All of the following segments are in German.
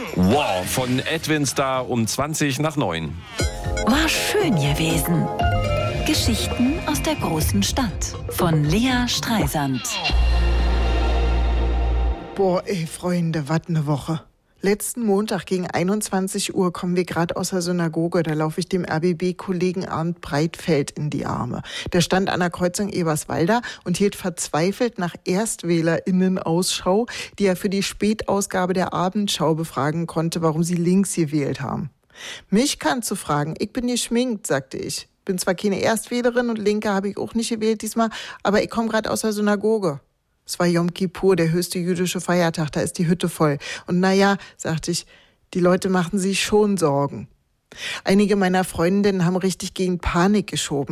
War von Edwin Starr um 20:09. War schön gewesen. Geschichten aus der großen Stadt von Lea Streisand. Boah, ey, Freunde, was ne Woche. Letzten Montag gegen 21 Uhr kommen wir gerade aus der Synagoge. Da laufe ich dem RBB-Kollegen Arndt Breitfeld in die Arme. Der stand an der Kreuzung Eberswalder und hielt verzweifelt nach ErstwählerInnen Ausschau, die er für die Spätausgabe der Abendschau befragen konnte, warum sie links gewählt haben. Mich kannst du fragen, ich bin geschminkt, sagte ich. Bin zwar keine Erstwählerin und Linke habe ich auch nicht gewählt diesmal, aber ich komme gerade aus der Synagoge. Es war Yom Kippur, der höchste jüdische Feiertag, da ist die Hütte voll. Und naja, sagte ich, die Leute machen sich schon Sorgen. Einige meiner Freundinnen haben richtig gegen Panik geschoben.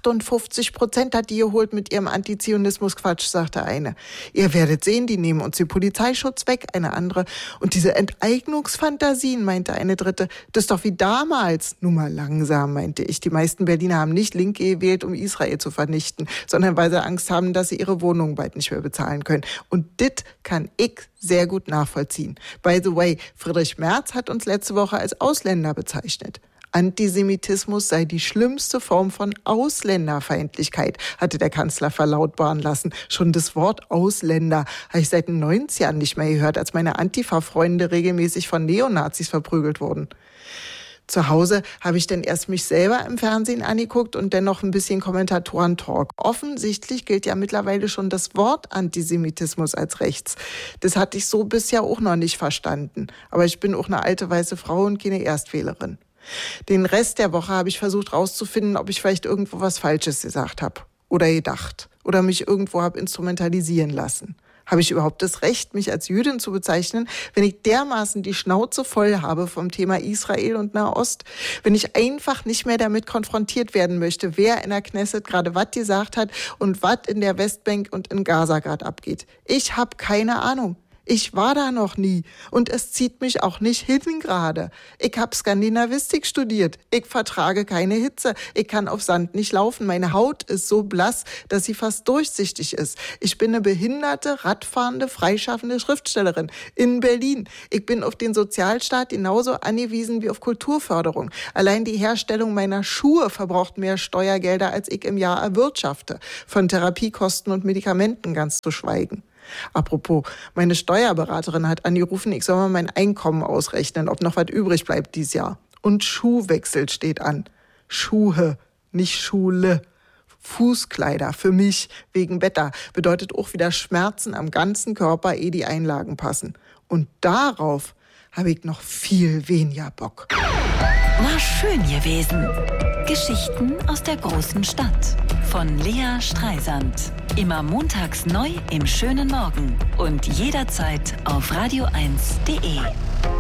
58% hat die geholt mit ihrem Antizionismus-Quatsch, sagte eine. Ihr werdet sehen, die nehmen uns den Polizeischutz weg, eine andere. Und diese Enteignungsfantasien, meinte eine dritte, das ist doch wie damals. Nun mal langsam, meinte ich. Die meisten Berliner haben nicht Linke gewählt, um Israel zu vernichten, sondern weil sie Angst haben, dass sie ihre Wohnungen bald nicht mehr bezahlen können. Und dit kann ich sehr gut nachvollziehen. By the way, Friedrich Merz hat uns letzte Woche als Ausländer bezeichnet. Antisemitismus sei die schlimmste Form von Ausländerfeindlichkeit, hatte der Kanzler verlautbaren lassen. Schon das Wort Ausländer habe ich seit den 90ern nicht mehr gehört, als meine Antifa-Freunde regelmäßig von Neonazis verprügelt wurden. Zu Hause habe ich dann erst mich selber im Fernsehen angeguckt und dann noch ein bisschen Kommentatoren-Talk. Offensichtlich gilt ja mittlerweile schon das Wort Antisemitismus als rechts. Das hatte ich so bisher auch noch nicht verstanden. Aber ich bin auch eine alte weiße Frau und keine Erstwählerin. Den Rest der Woche habe ich versucht rauszufinden, ob ich vielleicht irgendwo was Falsches gesagt habe oder gedacht oder mich irgendwo habe instrumentalisieren lassen. Habe ich überhaupt das Recht, mich als Jüdin zu bezeichnen, wenn ich dermaßen die Schnauze voll habe vom Thema Israel und Nahost? Wenn ich einfach nicht mehr damit konfrontiert werden möchte, wer in der Knesset gerade was gesagt hat und was in der Westbank und in Gaza gerade abgeht? Ich habe keine Ahnung. Ich war da noch nie und es zieht mich auch nicht hin gerade. Ich habe Skandinavistik studiert. Ich vertrage keine Hitze. Ich kann auf Sand nicht laufen. Meine Haut ist so blass, dass sie fast durchsichtig ist. Ich bin eine behinderte, radfahrende, freischaffende Schriftstellerin in Berlin. Ich bin auf den Sozialstaat genauso angewiesen wie auf Kulturförderung. Allein die Herstellung meiner Schuhe verbraucht mehr Steuergelder, als ich im Jahr erwirtschafte. Von Therapiekosten und Medikamenten ganz zu schweigen. Apropos, meine Steuerberaterin hat angerufen, ich soll mal mein Einkommen ausrechnen, ob noch was übrig bleibt dieses Jahr. Und Schuhwechsel steht an. Schuhe, nicht Schule. Fußkleider für mich wegen Wetter bedeutet auch wieder Schmerzen am ganzen Körper, ehe die Einlagen passen. Und darauf habe ich noch viel weniger Bock. War schön gewesen. Geschichten aus der großen Stadt von Lea Streisand. Immer montags neu im schönen Morgen und jederzeit auf radio1.de.